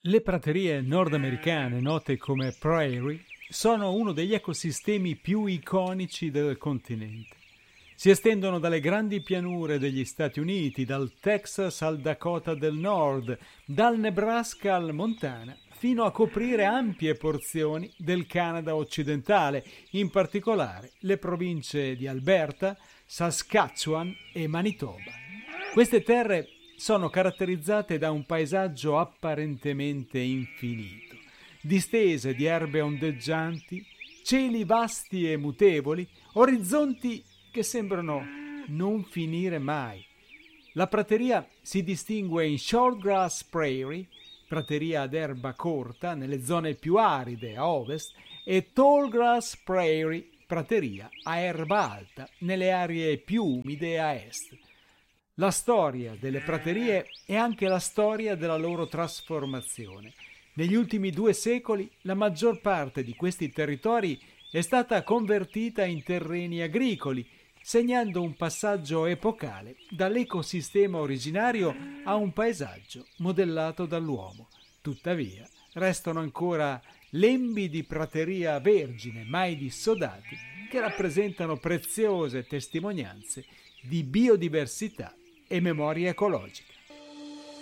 Le praterie nordamericane, note come prairie, sono uno degli ecosistemi più iconici del continente. Si estendono dalle grandi pianure degli Stati Uniti, dal Texas al Dakota del Nord, dal Nebraska al Montana, fino a coprire ampie porzioni del Canada occidentale, in particolare le province di Alberta, Saskatchewan e Manitoba. Queste terre sono caratterizzate da un paesaggio apparentemente infinito, distese di erbe ondeggianti, cieli vasti e mutevoli, orizzonti che sembrano non finire mai. La prateria si distingue in shortgrass prairie, prateria ad erba corta nelle zone più aride a ovest, e tallgrass prairie, prateria a erba alta nelle aree più umide a est. La storia delle praterie è anche la storia della loro trasformazione. Negli ultimi 2 secoli la maggior parte di questi territori è stata convertita in terreni agricoli, segnando un passaggio epocale dall'ecosistema originario a un paesaggio modellato dall'uomo. Tuttavia, restano ancora lembi di prateria vergine mai dissodati che rappresentano preziose testimonianze di biodiversità e memoria ecologica.